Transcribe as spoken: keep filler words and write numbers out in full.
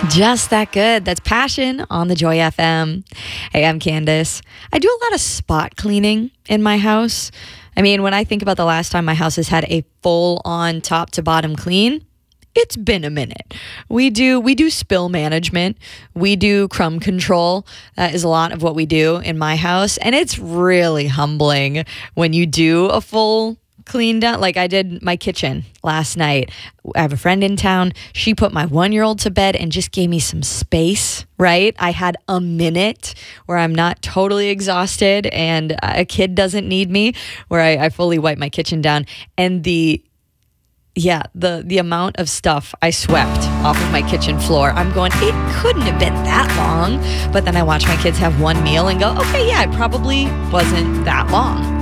Just that good. That's Passion on the Joy F M. Hey, I'm Candace. I do a lot of spot cleaning in my house. I mean, when I think about the last time my house has had a full-on top to bottom clean, it's been a minute. We do we do spill management. We do crumb control. That is a lot of what we do in my house. And it's really humbling when you do a full clean down. Like I did my kitchen last night. I have a friend in town. She put my one-year-old to bed and just gave me some space, right? I had a minute where I'm not totally exhausted and a kid doesn't need me, where I, I fully wipe my kitchen down. And the Yeah, the the amount of stuff I swept off of my kitchen floor, I'm going, it couldn't have been that long. But then I watch my kids have one meal and go, okay, yeah, it probably wasn't that long.